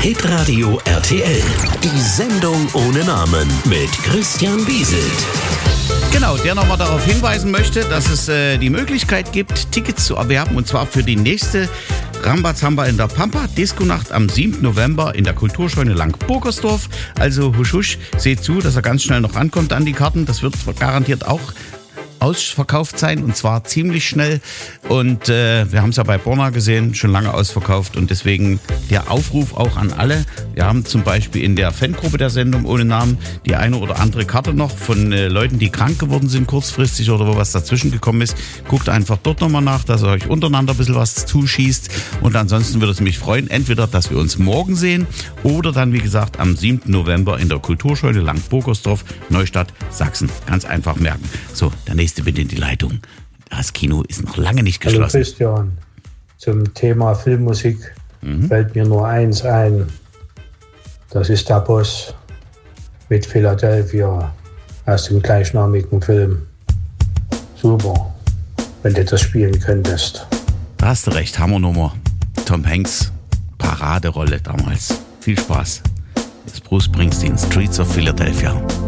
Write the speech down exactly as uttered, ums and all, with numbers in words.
Hitradio R T L. Die Sendung ohne Namen mit Christian Bieselt. Genau, der nochmal darauf hinweisen möchte, dass es äh, die Möglichkeit gibt, Tickets zu erwerben, und zwar für die nächste Rambazamba in der Pampa, Disco-Nacht am siebten November in der Kulturscheune Lang-Burgersdorf. Also husch husch, seht zu, dass er ganz schnell noch rankommt an die Karten. Das wird garantiert auch ausverkauft sein, und zwar ziemlich schnell. Und äh, wir haben es ja bei Borna gesehen, schon lange ausverkauft, und deswegen der Aufruf auch an alle. Wir haben zum Beispiel in der Fangruppe der Sendung ohne Namen die eine oder andere Karte noch von äh, Leuten, die krank geworden sind kurzfristig oder wo was dazwischen gekommen ist. Guckt einfach dort nochmal nach, dass ihr euch untereinander ein bisschen was zuschießt, und ansonsten würde es mich freuen, entweder, dass wir uns morgen sehen oder dann, wie gesagt, am siebten November in der Kulturscheune Lang-Burgersdorf, Neustadt, Sachsen. Ganz einfach merken. So, der nächste bitte in die Leitung. Das Kino ist noch lange nicht geschlossen. Hallo Christian, zum Thema Filmmusik mhm. fällt mir nur eins ein. Das ist der Boss mit Philadelphia aus dem gleichnamigen Film. Super, wenn du das spielen könntest. Da hast du recht, Hammernummer. Tom Hanks, Paraderolle damals. Viel Spaß. Das Bruce Springsteen, Streets of Philadelphia.